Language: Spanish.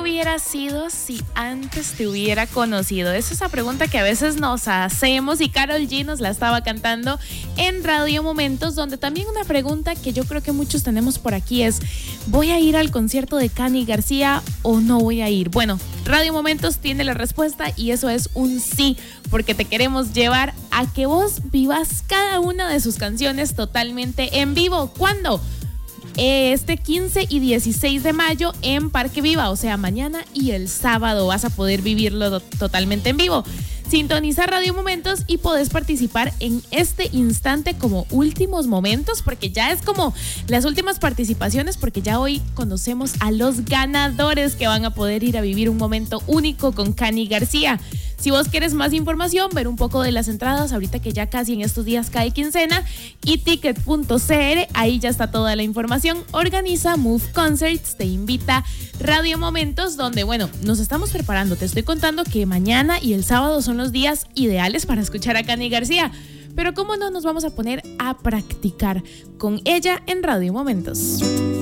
hubiera sido si antes te hubiera conocido? Es esa pregunta que a veces nos hacemos y Karol G nos la estaba cantando en Radio Momentos, donde también una pregunta que yo creo que muchos tenemos por aquí es: ¿voy a ir al concierto de Cani García o no voy a ir? Bueno, Radio Momentos tiene la respuesta y eso es un sí, porque te queremos llevar a que vos vivas cada una de sus canciones totalmente en vivo. ¿Cuándo? Este 15 y 16 de mayo en Parque Viva, o sea, mañana y el sábado vas a poder vivirlo totalmente en vivo. Sintoniza Radio Momentos y podés participar en este instante como últimos momentos, porque ya es como las últimas participaciones, porque ya hoy conocemos a los ganadores que van a poder ir a vivir un momento único con Cani García. Si vos quieres más información, ver un poco de las entradas, ahorita que ya casi en estos días cae quincena, y ticket.cr, ahí ya está toda la información. Organiza Move Concerts, te invita Radio Momentos, donde, bueno, nos estamos preparando. Te estoy contando que mañana y el sábado son los días ideales para escuchar a Cani García. Pero cómo no nos vamos a poner a practicar con ella en Radio Momentos.